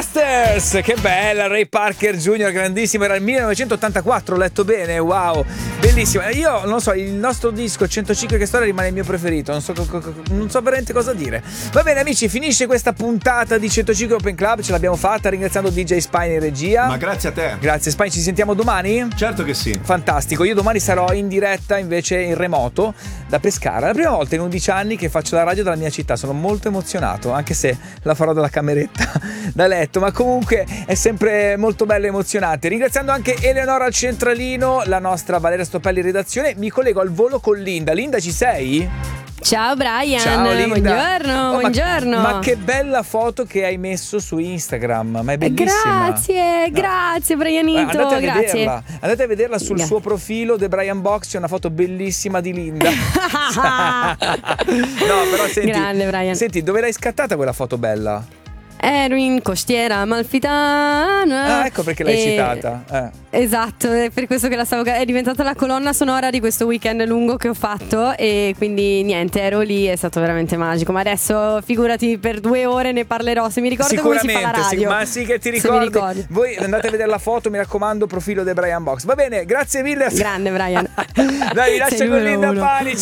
Masters, che bella, Ray Parker Jr., grandissimo, era il 1984, ho letto bene, wow, bellissimo. Io non so, il nostro disco 105 che storia rimane il mio preferito, non so veramente cosa dire. Va bene amici, finisce questa puntata di 105 Open Club, ce l'abbiamo fatta ringraziando DJ Spine in regia. Ma grazie a te. Grazie Spine, ci sentiamo domani? Certo che sì. Fantastico, io domani sarò in diretta invece in remoto da Pescara, la prima volta in 11 anni che faccio la radio dalla mia città, sono molto emozionato, anche se la farò dalla cameretta da letto, ma comunque è sempre molto bello e emozionante. Ringraziando anche Eleonora al centralino, la nostra Valeria Stoppelli in redazione, mi collego al volo con Linda. Linda, ci sei? Ciao Brian, ciao, Linda. Buongiorno, buongiorno. Ma che bella foto che hai messo su Instagram, ma è bellissima. Grazie Brianito, andate a vederla sul suo profilo The Brian Box, c'è una foto bellissima di Linda. No, però Grande Brian. Senti, dove l'hai scattata quella foto bella? Ero in Costiera Amalfitana. Ah, ecco perché l'hai citata. Esatto, è per questo che è diventata la colonna sonora di questo weekend lungo che ho fatto. E quindi niente, ero lì, è stato veramente magico. Ma adesso figurati, per 2 ore ne parlerò. Se mi ricordo come si fa la radio. Ma sì che ti ricordi. Voi andate a vedere la foto, mi raccomando, profilo The Brian Box. Va bene, grazie mille. Grande Brian. Dai, lascia con Linda Pani.